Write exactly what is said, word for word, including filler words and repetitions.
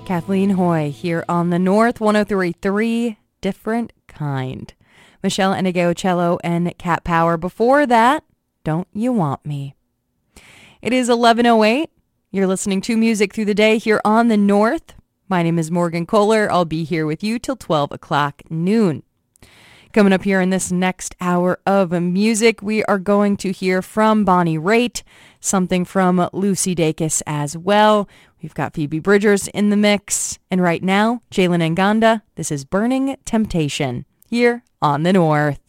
Kathleen Hoy here on the North one oh three point three, Different Kind. Michelle Enegeo and Cat Power. Before that, Don't You Want Me. It is eleven oh eight. You're listening to Music Through the Day here on the North. My name is Morgan Kohler. I'll be here with you till twelve o'clock noon. Coming up here in this next hour of music, we are going to hear from Bonnie Raitt, something from Lucy Dacus as well. We've got Phoebe Bridgers in the mix. And right now, Jalen Nganda, this is Burning Temptation here on the North.